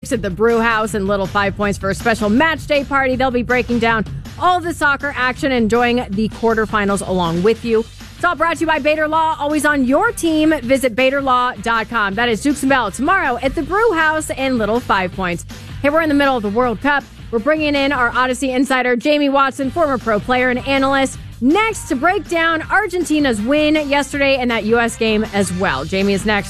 folks at the Brew House and Little 5 Points for a special match day party. They'll be breaking down all the soccer action and enjoying the quarterfinals along with you. It's all brought to you by Bader Law, always on your team. Visit BaderLaw.com. That is Dukes and Bell tomorrow at the Brew House and Little 5 Points. Hey, we're in the middle of the World Cup. We're bringing in our Odyssey insider, Jamie Watson, former pro player and analyst, next to break down Argentina's win yesterday and that U.S. game as well. Jamie is next.